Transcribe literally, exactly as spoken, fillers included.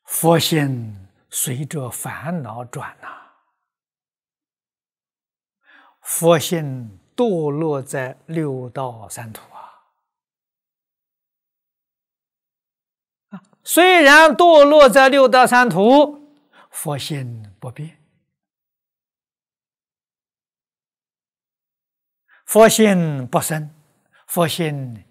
佛心随着烦恼转呐、佛心堕落在六道三途啊！虽然堕落在六道三途，佛心不变，佛心不生，佛心